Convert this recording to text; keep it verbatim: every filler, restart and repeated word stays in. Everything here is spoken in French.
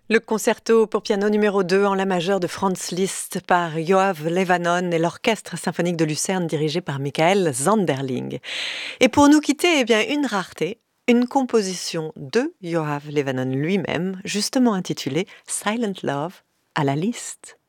Le concerto pour piano numéro deux en la majeure de Franz Liszt par Yoav Levanon et l'Orchestre symphonique de Lucerne dirigé par Michael Zanderling. Et pour nous quitter, eh bien, une rareté, une composition de Yoav Levanon lui-même, justement intitulée Silent Love à la Liszt.